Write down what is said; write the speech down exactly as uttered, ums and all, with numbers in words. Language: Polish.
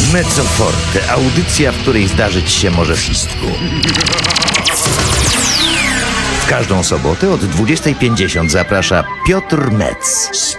Mezzo Forte, audycja, w której zdarzyć się może wszystko. W każdą sobotę od dwudziestej pięćdziesiąt zaprasza Piotr Metz.